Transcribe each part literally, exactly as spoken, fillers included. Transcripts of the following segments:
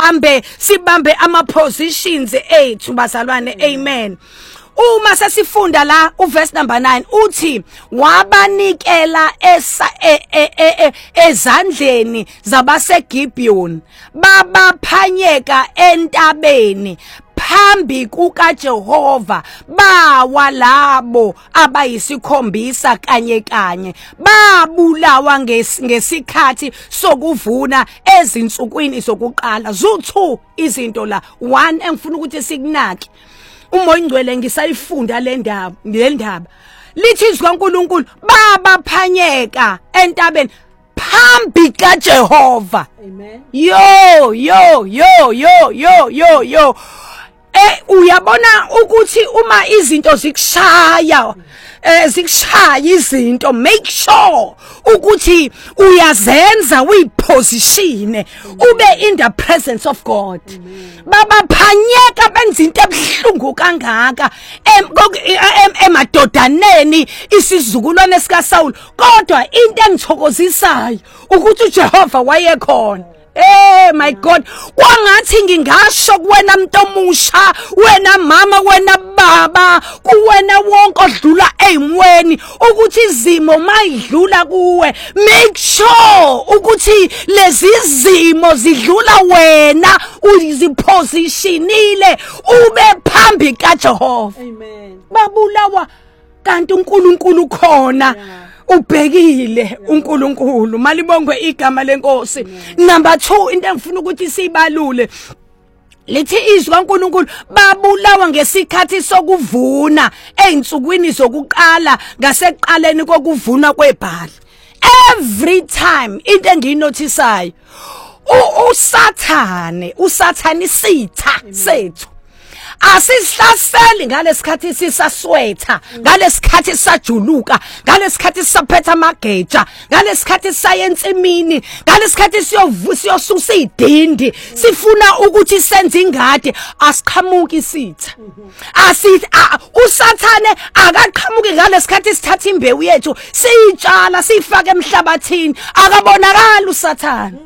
sibambe sibambe ama positions ethu bazalwane. Amen. Uma sesifunda la uverse number nine uthi wabanikela esa ezandleni zabaseGibiyoni babaphanyeka entabeni phambi kukaJehova bawa labo abayisikhombisa kanye kanye babulawa ngesikhathi sokuvuna ezinsukwini zokuqala. Zuthu izinto la one engifuna ukuthi sikunake. Umoya Ngcwele ngisayifunda le ndaba le ndaba lithi izwi kaNkulunkulu babaphanyeka entabeni phambi kaJehova. Amen. Yo yo yo yo yo yo yo eh uyabona ukuthi uma izinto zikushaya eh zikushaya izinto, make sure ukuthi uyazenza uyiposition ube in the presence of God. Babaphanyeka benza into ebuhlungu kangaka emadodaneni isizukulwane sika Saul, kodwa into engithokozisayo ukuthi uJehova wayekhona. Eh my God, kwangathi ngingasho kuwena muntu omusha, wena mama, wena baba, kuwena wonke odlula ezimweni, ukuthi izimo mayidlula kuwe, make sure ukuthi lezi izimo zidlula wena uzipositionile ube phambi kaJehova. Amen. Babulawa kanti uNkulunkulu khona. Ubhekile uNkulunkulu, malibongwe igama lenkosi. Number two, into engifuna ukuthi sibalule lithi izwi kaNkulunkulu babulawa ngesikhathi sokuvuna einsukwini zokuqala ngaseqaleni kokuvuna kwebhali. Every time into enginotisayo uSathane uSathane sitha sethu asisihlaseli ngalesikhathi sisaswetha, ngalesikhathi sajuluka, ngalesikhathi saphetha amageja, ngalesikhathi sayensimini, ngalesikhathi siyosusa idindi, sifuna ukuthi senze ingadi, asiqhamuki sitha. Asithi uSathane akaqhamuki ngalesikhathi sithatha imbewu yethu siyitshala sifake emhlabathini, akabonakala uSathane.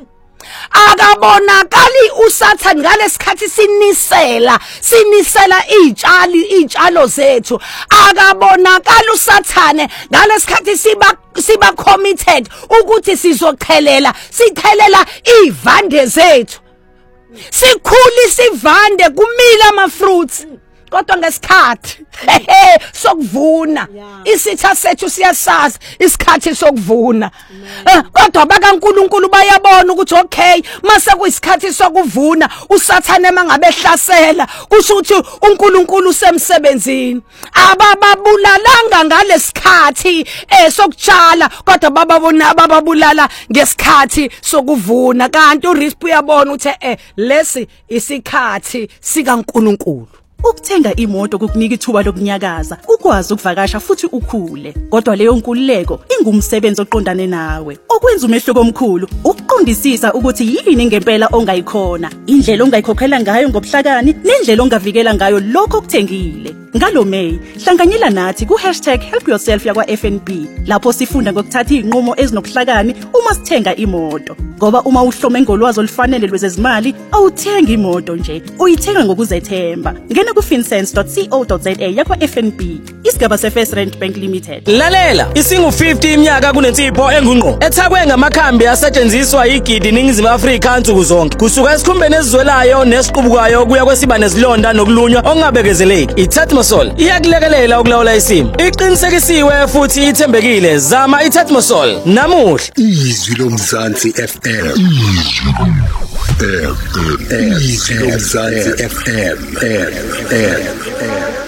Akabonakali uSathane ngalesikhathi sinisela sinisela izitshali izitshalo zethu. Akabonakala uSathane ngalesikhathi siba siba committed ukuthi sizochelela sichelela ivande zethu, sikhuli sivande kumila ama fruits, kodwa ngesikhathi sokuvuna isitha sethu siyasazi isikhathi sokuvuna. Kodwa bakaNkulunkulu bayabona ukuthi okay, mase kuyisikhathi sokuvuna uSathane mangabehlasela kusho ukuthi uNkulunkulu usemsebenzini. Abababulalanga ngalesikhathi eh sokutshala, kodwa bababona bababulala ngesikhathi sokuvuna. Kanti uRisp uyabona ukuthi eh lesi isikhathi sikaNkulunkulu. Ukuthenga imoto kukunika ithuba lokunyakaza, ukwazi ukuvakasha futhi ukhule. Kodwa leyo nkululeko ingumsebenzi oqondane nawe. Okwenza umehluko omkhulu ukuqondisisa ukuthi yini ngempela ongayikhona, indlela ongayikhokhela ngayo ngobuhlakani, nendlela ongavikela ngayo lokho okuthengile. Ngalo May, hlanganyela nathi ku hashtag help yourself yakwa F N B, lapho sifunda ngokuthatha izinqumo ezinokuhlakani uma sithenga imoto. Ngoba uma uhlome ngolwazi olufanele lwezezimali, awuthengi imoto nje, uyithenga ngokuzethemba. Ngena ku finsense dot co dot za yakwa F N B, isigaba se-First Rand Bank Limited. Lalela, isingu fifty iminyaka kunensipho engungqo ethakwe ngamakhambi asetshenziswa igidi ningizimu Afrika ansuku zonke, kusuka esikhumbeni esizwelayo nesiqubukayo kuya kwesiba nezilonda nokulunywa okungabekezeleki. iTetmosol iyakulekelela ukulawula isimo, iqinisekisiwe futhi ithembekile. Zama iTetmosol namuhla. Izwi loMzansi F M. Izwi loMzansi F M.